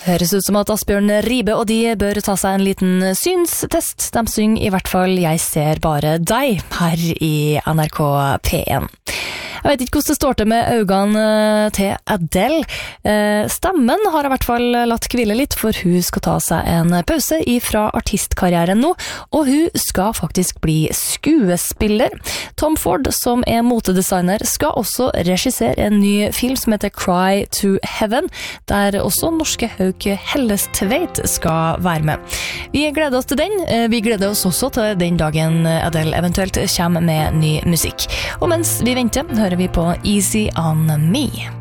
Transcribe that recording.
Høres ut som at Asbjørn Ribe og de bør ta seg en liten synstest. De synger i hvert fall «Jeg ser bare deg» her i NRK P1. Jeg vet ikke hvordan det står til med øynene til Adele. Stemmen har i hvert fall latt hvile litt, for hun skal ta seg en pause fra artistkarrieren nå, og hun skal faktisk bli skuespiller. Tom Ford, som er motedesigner, skal også regissere en ny film som heter Cry to Heaven, der også norske Hauk Hellestveit skal være med. Vi gleder oss til den. Vi gleder oss også til den dagen Adele eventuelt kommer med ny musikk. Og mens vi venter, hører vi på Easy on Me.